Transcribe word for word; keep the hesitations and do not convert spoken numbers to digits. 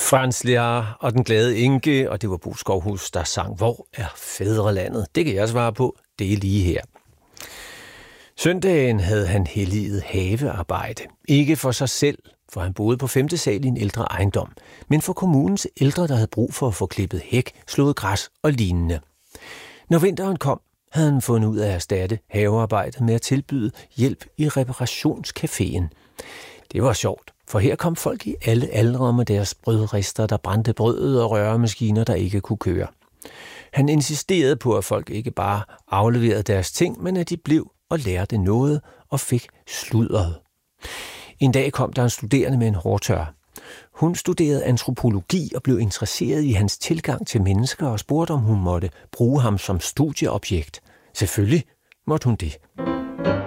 Frans Lehár og den glade enke, og det var Bo Skovhus, der sang, hvor er fædrelandet? Det kan jeg svare på, det er lige her. Søndagen havde han helliget havearbejde. Ikke for sig selv, for han boede på femte sal i en ældre ejendom, men for kommunens ældre, der havde brug for at få klippet hæk, slået græs og lignende. Når vinteren kom, havde han fundet ud af at erstatte havearbejdet med at tilbyde hjælp i reparationscaféen. Det var sjovt, for her kom folk i alle aldre med deres brødrister, der brændte brødet og røremaskiner, der ikke kunne køre. Han insisterede på, at folk ikke bare afleverede deres ting, men at de blev og lærte noget og fik sludret. En dag kom der en studerende med en hårtør. Hun studerede antropologi og blev interesseret i hans tilgang til mennesker og spurgte, om hun måtte bruge ham som studieobjekt. Selvfølgelig måtte hun det.